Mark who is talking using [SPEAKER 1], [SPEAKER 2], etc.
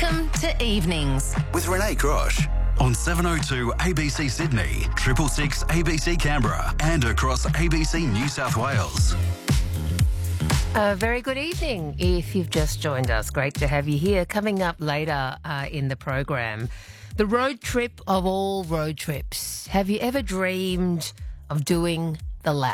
[SPEAKER 1] Welcome to Evenings.
[SPEAKER 2] With Renee Grosh on 702 ABC Sydney, 666 ABC Canberra and across ABC New South Wales.
[SPEAKER 3] A very good evening if you've just joined us. Great to have you here. Coming up later in the program, the road trip of all road trips. Have you ever dreamed of doing the lap?